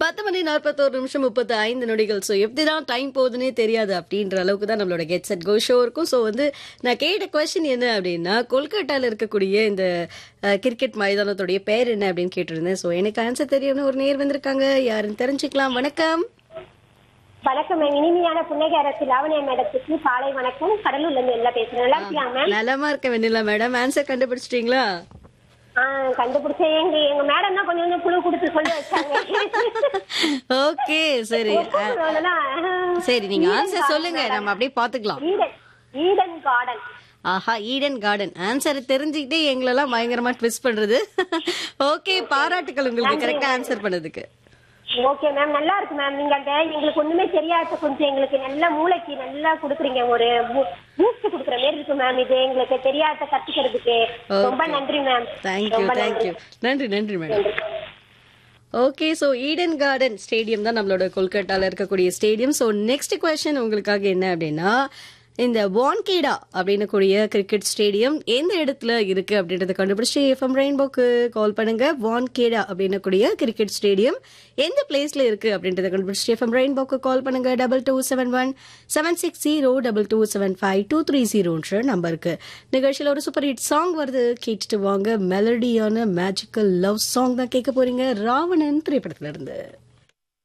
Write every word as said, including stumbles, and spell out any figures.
பத்து மணி நாற்பத்தோரு நிமிஷம் முப்பத்தி ஐந்து நொடிகள். ஸோ எப்படிதான் டைம் போகுதுன்னே தெரியாது அப்படின்ற அளவுக்கு தான் நம்மளோட கெட் செட் கோ ஷோ இருக்கும். ஸோ வந்து நான் கேட்ட கொஸ்டின் என்ன அப்படின்னா, கொல்கட்டாவில் இருக்கக்கூடிய இந்த அஹ், கிரிக்கெட் மைதானத்துடைய பேர் என்ன அப்படின்னு கேட்டிருந்தேன். ஸோ எனக்கு ஆன்சர் தெரியும்னு ஒரு நேர் வந்திருக்காங்க. யாருன்னு தெரிஞ்சுக்கலாம். வணக்கம். வணக்கம் மேம். இனிமையான புன்னகை அரசு லாவணியா மேடத்துக்கு காலை வணக்கம். கடலூர்ல இருந்து எல்லாம் பேசுறேன். நல்லா இருக்கியா மேம்? நலமா இருக்க வெண்ணிலா மேடம். ஆன்சர் கண்டுபிடிச்சிட்டீங்களா? ஆஹ் கண்டுபிடிச்சேன். எங்க எங்க மேடம் தான் கொஞ்சம் கொஞ்சம் குழு கொடுத்து சொல்லி வச்சாங்க. ஓகே, சரி. அஹ், சரி, நீங்க ஆன்சர் சொல்லுங்க, நம்ம அப்படியே பாத்துக்கலாம். Eden Eden garden. ஆஹா, ஈடன் கார்டன். ஆன்சர் தெரிஞ்சுக்கிட்டே எங்களெல்லாம் பயங்கரமா ட்விஸ்ட் பண்றது. ஓகே, பாராட்டுகள் உங்களுக்கு கரெக்டா ஆன்சர் பண்ணதுக்கு. ஓகே மேம், நல்லா இருக்கு மேம். நீங்க அந்த எங்களுக்கு ஒண்ணுமே தெரியாத கொஞ்சம் எங்களுக்கு நல்ல மூளைக்கு நல்லா கொடுக்குறீங்க. ஒரு பூஸ்ட் கொடுக்குற மாதிரி இருக்கு மேம். இது எங்களுக்கு தெரியாத கத்துக்கிறதுக்கு ரொம்ப நன்றி மேம். தேங்க்யூ தேங்க்யூ நன்றி நன்றி madam. Okay, so Eden garden stadium தான் நம்மளோட கொல்கட்டால இருக்கக்கூடிய ஸ்டேடியம். ஸோ நெக்ஸ்ட் கொஸ்டின் உங்களுக்காக என்ன அப்படின்னா, இந்த வான்கேடா அப்படின்னு கூடிய கிரிக்கெட் ஸ்டேடியம் எந்த இடத்துல இருக்கு அப்படின்றத கண்டுபிடிச்சு எஃப்எம் ரெயின்போக்கு கால் பண்ணுங்க. வான்கேடா அப்படின்னு கூடிய கிரிக்கெட் ஸ்டேடியம் எந்த பிளேஸ்ல இருக்கு அப்படின்றத கண்டுபிடிச்சு எஃப்எம் ரெயின்போக்கு கால் பண்ணுங்க. Double two seven one seven six zero double two seven five two three ஜீரோன்ற நம்பருக்கு. நிகழ்ச்சியில் ஒரு சூப்பர் ஹிட் சாங் வருது, கேட்டுட்டு வாங்க. மெலடியான மேஜிக்கல் லவ் சாங் தான் கேட்க போறீங்க, ராவணன் திரைப்படத்துல இருந்து.